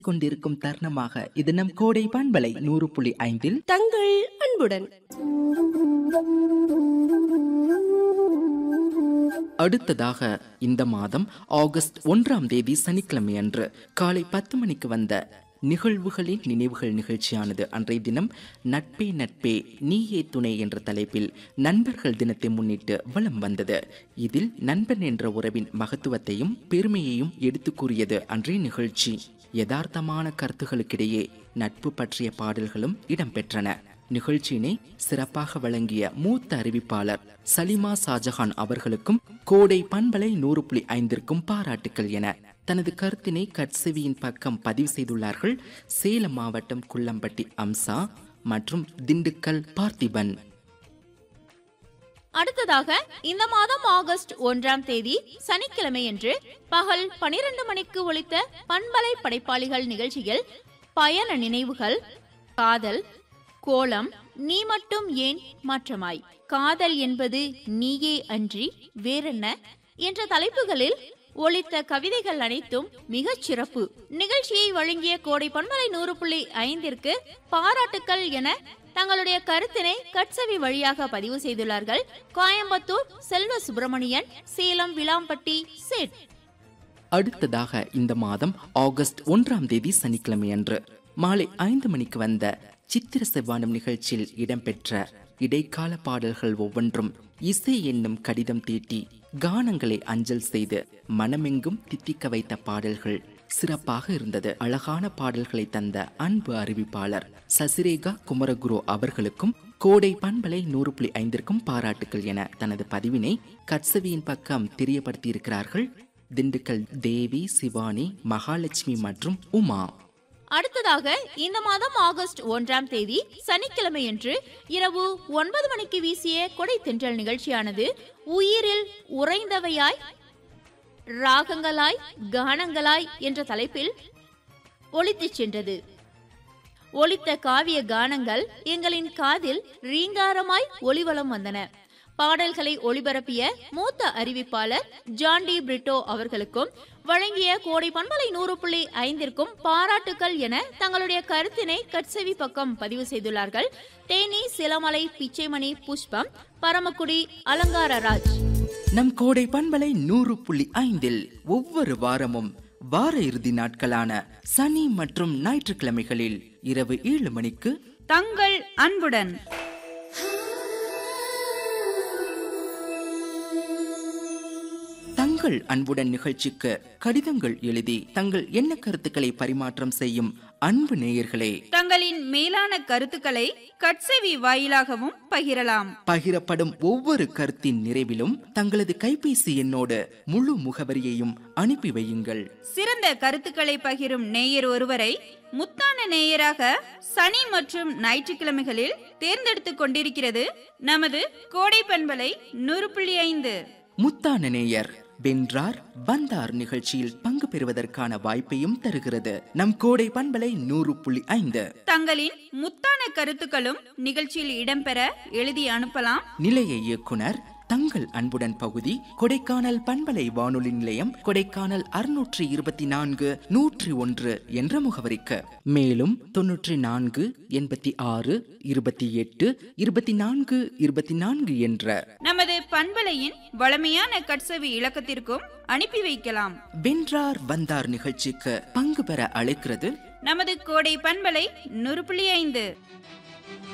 கொண்டிருக்கும் தருணமாக இது நம் கோடை பண்பலை 100.5 தங்கள் அன்புடன். அடுத்ததாக இந்த மாதம் ஆகஸ்ட் 1ஆம் தேதி சனிக்கிழமை அன்று காலை 10 மணிக்கு வந்த நிகழ்வுகளின் நினைவுகள் நிகழ்ச்சியானது அன்றைய தினம் நட்பே நட்பே நீயே துணை என்ற தலைப்பில் நண்பர்கள் தினத்தை முன்னிட்டு வலம் வந்தது. இதில் நண்பன் என்ற உறவின் மகத்துவத்தையும் பெருமையையும் எடுத்து கூறியது அன்றைய நிகழ்ச்சி. யதார்த்தமான கருத்துகளுக்கிடையே நட்பு பற்றிய பாடல்களும் இடம்பெற்றன. நிகழ்ச்சியினை சிறப்பாக வழங்கிய மூத்த அறிவிப்பாளர் சலிமா ஷாஜஹான் அவர்களுக்கும் கோடை பண்பலை 100.5 பாராட்டுக்கள் என தனது கருத்தினை கட்செவியின் பக்கம் பதிவு செய்துள்ளார்கள் சேலம் மாவட்டம் குள்ளம்பட்டி அம்சா மற்றும் திண்டுக்கல் பார்த்திபன். அடுத்ததாக இந்த மாதம் ஆகஸ்ட் 1ஆம் தேதி சனிக்கிழமையன்று பகல் 12 மணிக்கு ஒலித்த பண்பலை படைப்பாளிகள் நிகழ்ச்சியில் பயண நினைவுகள், காதல், கோலம், நீ மட்டும் ஏன் மாற்றமாய், காதல் என்பது நீயே அன்றி வேறென்ன என்ற தலைப்புகளில் ஒலித்த கவிதைகள் அனைத்தும் மிகச் சிறப்பு. நிகழ்ச்சியை வழங்கிய கோடை பண்பலை 100.5 பாராட்டுக்கள் என தங்களுடைய கருத்தினை கட்சவி வழியாக பதிவு செய்துள்ளார்கள் கோயம்புத்தூர் செல்வ சுப்பிரமணியன், சேலம் விளாம்பட்டி சேட். அடுத்ததாக இந்த மாதம் ஆகஸ்ட் 1ஆம் தேதி சனிக்கிழமை அன்று மாலை 5 மணிக்கு வந்த சித்திர செவ்வானம் நிகழ்ச்சியில் இடம்பெற்ற இடைக்கால பாடல்கள் ஒவ்வொன்றும் இசை என்னும் கடிதம் தீட்டி கானங்களை அஞ்சல் செய்து மனமெங்கும் தித்திக்க வைத்த பாடல்கள் சிறப்பாக இருந்தது. அழகான பாடல்களை தந்த அன்பு அறிவிப்பாளர் சசிரேகா குமரகுரு அவர்களுக்கும் கோடை பண்பலை 100.5 பாராட்டுக்கள் என தனது பதிவினை கட்சவியின் பக்கம் தெரியப்படுத்தி இருக்கிறார்கள் திண்டுக்கல் தேவி, சிவானி, மகாலட்சுமி மற்றும் உமா. அடுத்ததாக இந்த மாதம் ஆகஸ்ட் 1ஆம் தேதி சனிக்கிழமையன்று இரவு 9 மணிக்கு வீசிய கொடை தென்றல் நிகழ்ச்சியானது உயிரில் உறைந்தவையாய் ராகங்களாய் கானங்களாய் என்ற தலைப்பில் ஒலித்துச் சென்றது. ஒலித்த காவிய கானங்கள் எங்களின் காதில் ரீங்காரமாய் ஒலிவலம் வந்தன. பாடல்களை ஒளிபரப்பிய மூத்த அறிவிப்பாளர் ஜான்டி பிரிட்டோ அவர்களுக்கும் வழங்கிய கோடை பண்பலை 100.5 பாராட்டுக்கள் என தங்களுடைய கருத்தினை கட்செவி பக்கம் பதிவு செய்துள்ளார்கள் தேனி, சிலமலை, பிச்சைமணி, புஷ்பம், பரமக்குடி, அலங்காரராஜ். நம் கோடை பண்பலை 100.5 ஒவ்வொரு வாரமும் வார இறுதி நாட்களான சனி மற்றும் ஞாயிற்றுக்கிழமைகளில் இரவு 7 மணிக்கு தங்கள் அன்புடன். தங்கள் அன்புடன் நிகழ்ச்சிக்கு கடிதங்கள் எழுதி தங்கள் எண்ண கருத்துக்களை பரிமாற்றம் செய்யும் அன்பு நேயர்களே, தங்களின் மேலான கருத்துக்களை கட்செவி வாயிலாகவும் பகிரலாம். பகிரப்படும் ஒவ்வொரு கருத்தின் நிறைவிலும் தங்களது கைபேசி எண்ணோடு முழு முகவரியையும் அனுப்பி வையுங்கள். சிறந்த கருத்துக்களை பகிரும் நேயர் ஒருவரை முத்தான நேயராக சனி மற்றும் ஞாயிற்றுக்கிழமைகளில் தேர்ந்தெடுத்துக் கொண்டிருக்கிறது நமது கோடை பண்பலை 100.5. முத்தான நேயர் வென்றார் வந்தார் நிகழ்ச்சியில் பங்கு பெறுவதற்கான வாய்ப்பையும் தருகிறது நம் கோடை பண்பலை 100.5. தங்களின் முத்தான கருத்துக்களும் நிகழ்ச்சியில் இடம்பெற எழுதி அனுப்பலாம். நிலைய இயக்குனர் தங்கள் அன்புடன் பகுதி, கொடைக்கானல் பண்பலை வானொலி நிலையம், கொடைக்கானல் 624 101 என்ற முகவரிக்கு. மேலும் 94 86 28 24 24 என்ற நமது பண்பலையின் வளமையான கட்செவி இலக்கத்திற்கும் அனுப்பி வைக்கலாம். வென்றார் வந்தார் நிகழ்ச்சிக்கு பங்கு பெற அழைக்கிறது நமது கோடை பண்பலை 100.5.